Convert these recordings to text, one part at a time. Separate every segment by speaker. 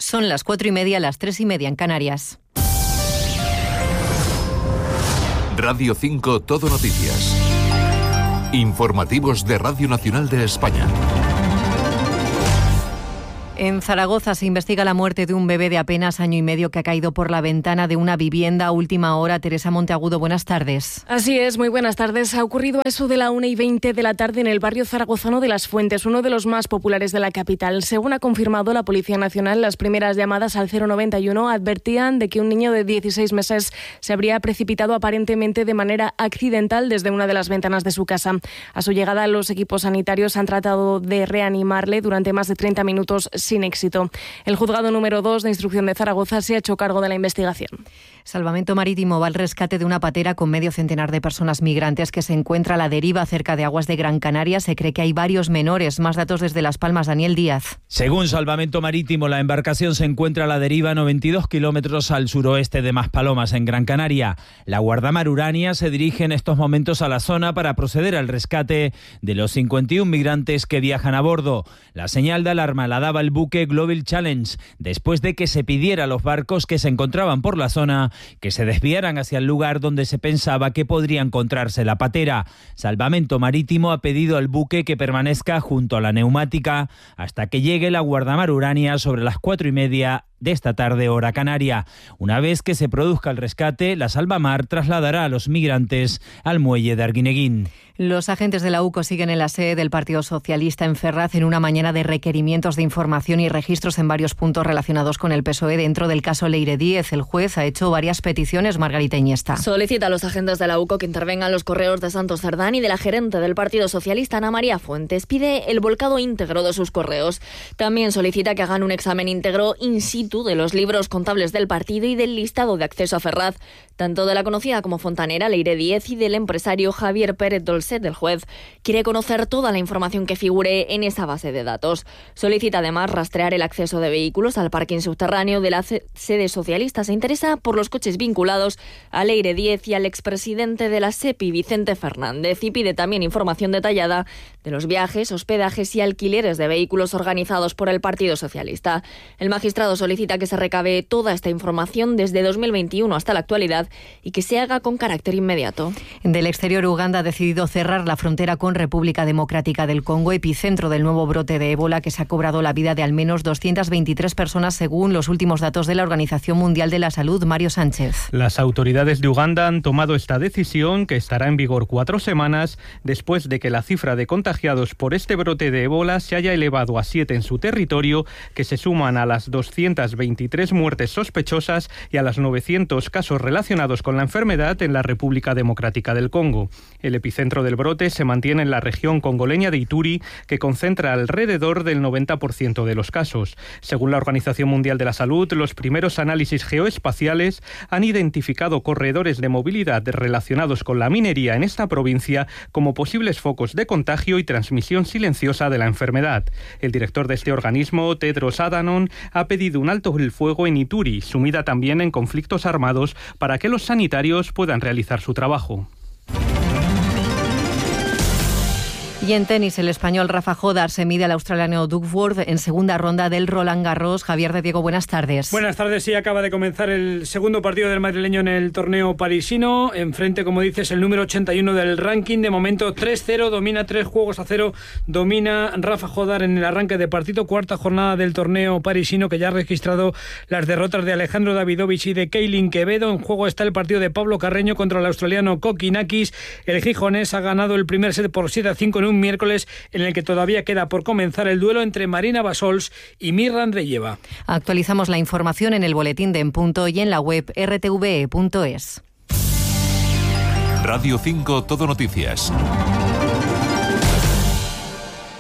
Speaker 1: Son las 4:30, las 3:30 en Canarias.
Speaker 2: Radio 5 Todo Noticias. Informativos de Radio Nacional de España.
Speaker 1: En Zaragoza se investiga la muerte de un bebé de apenas año y medio que ha caído por la ventana de una vivienda a última hora. Teresa Monteagudo, buenas tardes.
Speaker 3: Así es, muy buenas tardes. Ha ocurrido a eso de la 1:20 de la tarde en el barrio zaragozano de Las Fuentes, uno de los más populares de la capital. Según ha confirmado la Policía Nacional, las primeras llamadas al 091 advertían de que un niño de 16 meses se habría precipitado aparentemente de manera accidental desde una de las ventanas de su casa. A su llegada, los equipos sanitarios han tratado de reanimarle durante más de 30 minutos sin éxito. El juzgado número 2 de instrucción de Zaragoza se ha hecho cargo de la investigación.
Speaker 1: Salvamento Marítimo va al rescate de una patera con medio centenar de personas migrantes que se encuentra a la deriva cerca de aguas de Gran Canaria. Se cree que hay varios menores. Más datos desde Las Palmas, Daniel Díaz.
Speaker 4: Según Salvamento Marítimo, la embarcación se encuentra a la deriva 92 kilómetros al suroeste de Maspalomas, en Gran Canaria. La Guardamar Urania se dirige en estos momentos a la zona para proceder al rescate de los 51 migrantes que viajan a bordo. La señal de alarma la daba el buque Global Challenge, después de que se pidiera a los barcos que se encontraban por la zona que se desviaran hacia el lugar donde se pensaba que podría encontrarse la patera. Salvamento Marítimo ha pedido al buque que permanezca junto a la neumática hasta que llegue la Guardamar Urania sobre las 4:30 de esta tarde, hora canaria. Una vez que se produzca el rescate, la Salvamar trasladará a los migrantes al muelle de Arguineguín.
Speaker 1: Los agentes de la UCO siguen en la sede del Partido Socialista en Ferraz en una mañana de requerimientos de información y registros en varios puntos relacionados con el PSOE dentro del caso Leire Díez. El juez ha hecho varias peticiones. Margarita Iniesta.
Speaker 5: Solicita a los agentes de la UCO que intervengan los correos de Santos Cerdán y de la gerente del Partido Socialista, Ana María Fuentes. Pide el volcado íntegro de sus correos. También solicita que hagan un examen íntegro in situ de los libros contables del partido y del listado de acceso a Ferraz, tanto de la conocida como fontanera Leire Díez y del empresario Javier Pérez Dolcet. El juez quiere conocer toda la información que figure en esa base de datos. Solicita además rastrear el acceso de vehículos al parking subterráneo de la sede socialista. Se interesa por los coches vinculados a Leire Díez y al expresidente de la SEPI, Vicente Fernández, y pide también información detallada de los viajes, hospedajes y alquileres de vehículos organizados por el Partido Socialista. El magistrado solicita que se recabe toda esta información desde 2021 hasta la actualidad y que se haga con carácter inmediato.
Speaker 1: Del exterior, Uganda ha decidido cerrar la frontera con República Democrática del Congo, epicentro del nuevo brote de ébola que se ha cobrado la vida de al menos 223 personas según los últimos datos de la Organización Mundial de la Salud. Mario Sánchez.
Speaker 6: Las autoridades de Uganda han tomado esta decisión, que estará en vigor 4 semanas después de que la cifra de contagiados por este brote de ébola se haya elevado a 7 en su territorio, que se suman a las 223 muertes sospechosas y a las 900 casos relacionados con la enfermedad en la República Democrática del Congo. El epicentro del brote se mantiene en la región congoleña de Ituri, que concentra alrededor del 90% de los casos. Según la Organización Mundial de la Salud, los primeros análisis geoespaciales han identificado corredores de movilidad relacionados con la minería en esta provincia como posibles focos de contagio y transmisión silenciosa de la enfermedad. El director de este organismo, Tedros Adhanom, ha pedido un alto el fuego en Ituri, sumida también en conflictos armados, para que los sanitarios puedan realizar su trabajo.
Speaker 1: Y en tenis, el español Rafa Jodar se mide al australiano Duckworth en segunda ronda del Roland Garros. Javier de Diego, buenas tardes.
Speaker 7: Buenas tardes, sí, acaba de comenzar el segundo partido del madrileño en el torneo parisino. Enfrente, como dices, el número 81 del ranking. De momento 3-0, domina 3-0, domina Rafa Jodar en el arranque de partido. Cuarta jornada del torneo parisino, que ya ha registrado las derrotas de Alejandro Davidovich y de Keilin Quevedo. En juego está el partido de Pablo Carreño contra el australiano Kokinakis. El gijonés ha ganado el primer set por 7-5 en un miércoles en el que todavía queda por comenzar el duelo entre Marina Basols y Mirra Andreeva.
Speaker 1: Actualizamos la información en el boletín de En Punto y en la web rtve.es.
Speaker 2: Radio 5 Todo Noticias.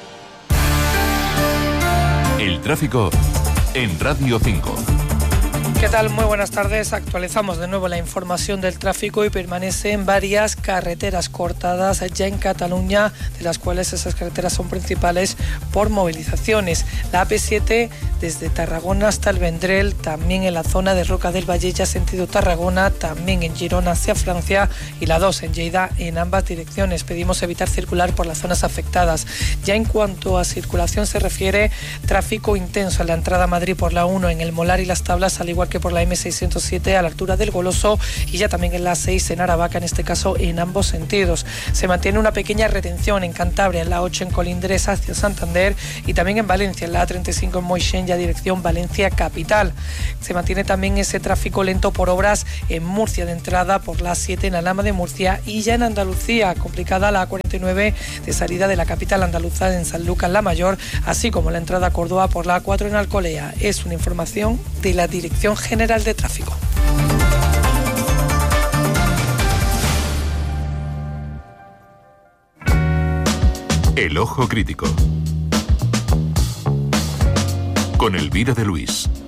Speaker 2: El tráfico en Radio 5.
Speaker 8: ¿Qué tal? Muy buenas tardes. Actualizamos de nuevo la información del tráfico y permanecen varias carreteras cortadas ya en Cataluña, de las cuales esas carreteras son principales por movilizaciones. La AP7 desde Tarragona hasta el Vendrell, también en la zona de Roca del Vallella sentido Tarragona, también en Girona hacia Francia y la 2 en Lleida en ambas direcciones. Pedimos evitar circular por las zonas afectadas. Ya en cuanto a circulación se refiere, tráfico intenso en la entrada a Madrid por la 1 en el Molar y Las Tablas, al igual que por la M607 a la altura del Goloso, y ya también en la 6 en Aravaca, en este caso en ambos sentidos. Se mantiene una pequeña retención en Cantabria, en la 8 en Colindres hacia Santander, y también en Valencia, en la A35 en Moixent, ya dirección Valencia capital. Se mantiene también ese tráfico lento por obras en Murcia, de entrada por la 7 en Alhama de Murcia, y ya en Andalucía, complicada la A49 de salida de la capital andaluza en Sanlúcar la Mayor, así como la entrada a Córdoba por la A4 en Alcolea. Es una información de la Dirección General de Tráfico.
Speaker 2: El Ojo Crítico con Elvira de Luis.